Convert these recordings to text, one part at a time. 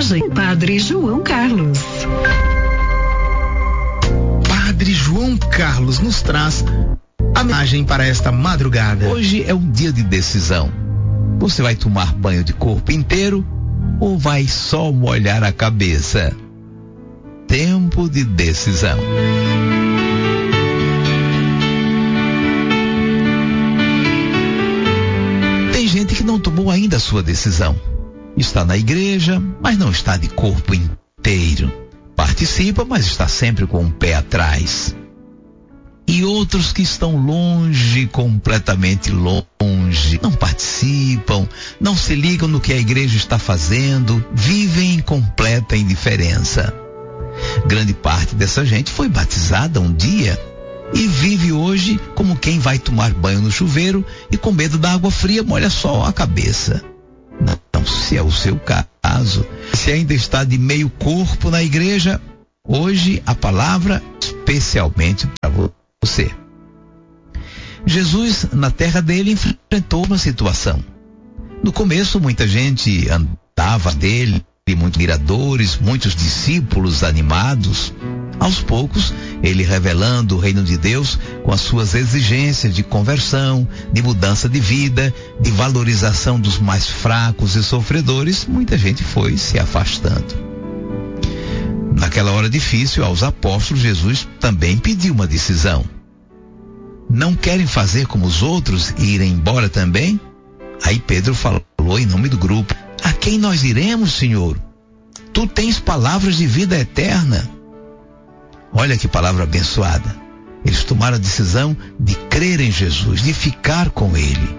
mensagem, Padre João Carlos. Padre João Carlos nos traz a mensagem para esta madrugada. Hoje é um dia de decisão. Você vai tomar banho de corpo inteiro ou vai só molhar a cabeça? Tempo de decisão. Tem gente que não tomou ainda a sua decisão. Está na igreja, mas não está de corpo inteiro. Participa, mas está sempre com um pé atrás. E outros que estão longe, completamente longe, não participam, não se ligam no que a igreja está fazendo, vivem em completa indiferença. Grande parte dessa gente foi batizada um dia e vive hoje como quem vai tomar banho no chuveiro e com medo da água fria molha só a cabeça. Não, se é o seu caso, se ainda está de meio corpo na igreja, hoje a palavra especialmente para você. Jesus, na terra dele, enfrentou uma situação. No começo, muita gente andava dele, muitos miradores, muitos discípulos animados. Aos poucos, ele revelando o reino de Deus com as suas exigências de conversão, de mudança de vida, de valorização dos mais fracos e sofredores, muita gente foi se afastando. Naquela hora difícil, aos apóstolos, Jesus também pediu uma decisão. Não querem fazer como os outros e irem embora também? Aí Pedro falou em nome do grupo: a quem nós iremos, Senhor? Tu tens palavras de vida eterna. Olha que palavra abençoada. Eles tomaram a decisão de crer em Jesus, de ficar com ele.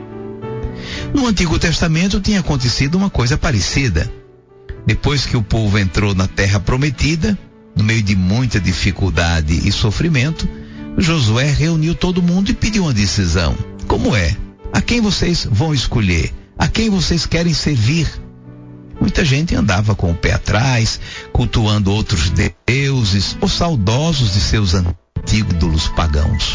No Antigo Testamento tinha acontecido uma coisa parecida. Depois que o povo entrou na terra prometida, no meio de muita dificuldade e sofrimento, Josué reuniu todo mundo e pediu uma decisão. Como é? A quem vocês vão escolher? A quem vocês querem servir? Muita gente andava com o pé atrás, cultuando outros deuses ou saudosos de seus antigos ídolos pagãos.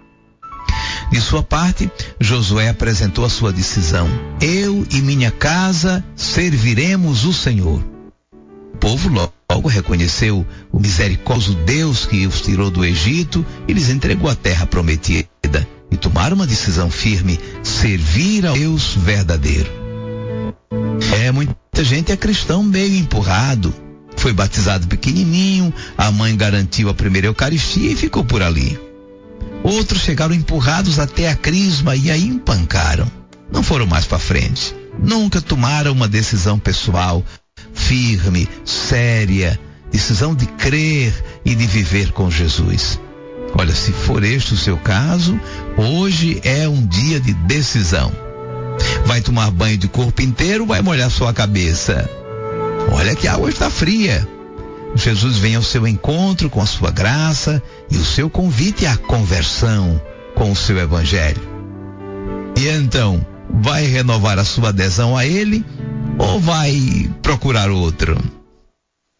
De sua parte, Josué apresentou a sua decisão: eu e minha casa serviremos o Senhor. O povo logo reconheceu o misericordioso Deus que os tirou do Egito e lhes entregou a terra prometida, e tomaram uma decisão firme: servir ao Deus verdadeiro. Muita gente é cristão meio empurrado. Foi batizado pequenininho, a mãe garantiu a primeira Eucaristia e ficou por ali. Outros chegaram empurrados até a crisma e aí empancaram. Não foram mais para frente. Nunca tomaram uma decisão pessoal, firme, séria, decisão de crer e de viver com Jesus. Olha, se for este o seu caso, hoje é um dia de decisão. Vai tomar banho de corpo inteiro ou vai molhar só a cabeça? Olha que a água está fria. Jesus vem ao seu encontro com a sua graça e o seu convite à conversão com o seu evangelho. E então, vai renovar a sua adesão a ele ou vai procurar outro?